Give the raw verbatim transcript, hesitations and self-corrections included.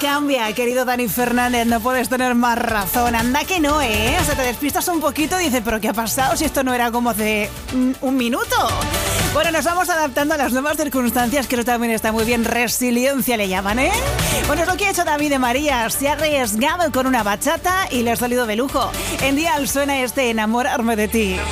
cambia, querido Dani Fernández, no puedes tener más razón. Anda que no, ¿eh? O sea, te despistas un poquito y dices, ¿pero qué ha pasado si esto no era como hace un minuto? Bueno, nos vamos adaptando a las nuevas circunstancias, que eso también está muy bien. Resiliencia le llaman, ¿eh? Bueno, es lo que ha hecho David de María. Se ha arriesgado con una bachata y le ha salido de lujo. En Dial suena este Enamorarme de ti.